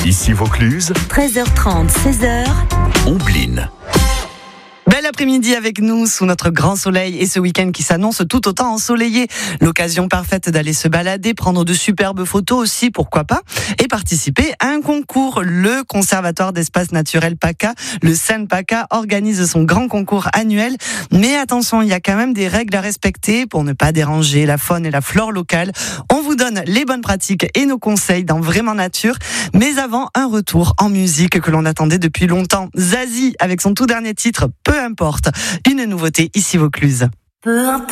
Ici Vaucluse, 13h30, 16h. Ombline. Bel après-midi avec nous sous notre grand soleil et ce week-end qui s'annonce tout autant ensoleillé. L'occasion parfaite d'aller se balader, prendre de superbes photos aussi, pourquoi pas, et participer à un concours. Le Conservatoire d'Espaces Naturels PACA, le CEN PACA, organise son grand concours annuel. Mais attention, il y a quand même des règles à respecter pour ne pas déranger la faune et la flore locale. On vous donne les bonnes pratiques et nos conseils dans Vraiment Nature. Mais avant, un retour en musique que l'on attendait depuis longtemps. Zazie avec son tout dernier titre, Peu importe. Une nouveauté ici Vaucluse. Peu importe.